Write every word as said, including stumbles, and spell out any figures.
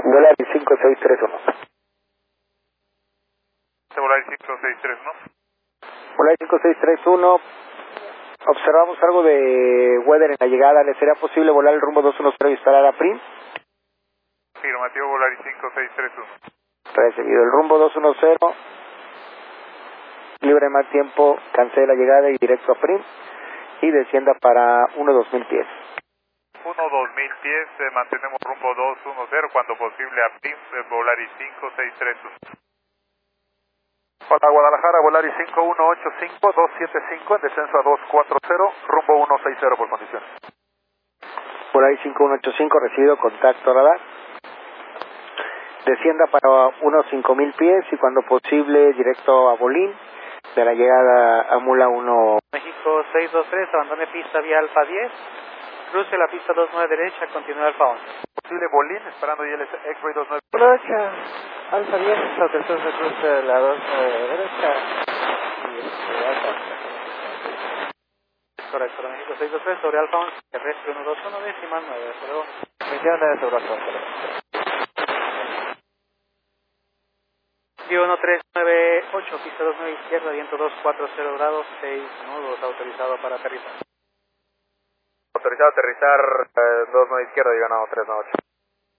Volaris cinco seis tres uno. Volaris cinco seis tres uno. Volaris cinco seis tres uno. Observamos algo de weather en la llegada. ¿Le sería posible volar el rumbo dos uno cero y instalar a Prim? Afirmativo, Volaris cinco seis tres uno. Recibido. El rumbo dos uno cero. Libre de mal tiempo, cancele la llegada y directo a Prim. Y descienda para uno dos mil pies. uno dos mil pies, eh, mantenemos rumbo dos uno cero, cuando posible a Prim, eh, Volaris cinco seis tres uno. Hola Guadalajara, Volaris cinco uno ocho cinco dos siete cinco en descenso a dos cuatro cero, rumbo uno seis cero por condiciones. Volaris cinco uno ocho cinco, recibido, contacto radar. Descienda para unos cinco mil pies y cuando posible directo a Bolín, de la llegada a Mula uno. México seis dos tres, abandone pista vía Alfa diez, cruce la pista dos nueve derecha, continúa Alfa once. Posible Bolín, esperando I L S X-Ray dos nueve. Derecha, Alfa diez, atención se cruce la dos nueve derecha y este, Alfa once. Correcto, México seis dos tres sobre Alfa once, terrestre uno dos uno, decimal nueve, hasta luego. Menciones sobre Alfa once. uno tres nueve ocho, pista dos nueve izquierda, viento dos cuatro cero grados, seis nudos, autorizado para aterrizar. Autorizado a aterrizar, eh, dos nueve izquierda y ganado tres nueve ocho.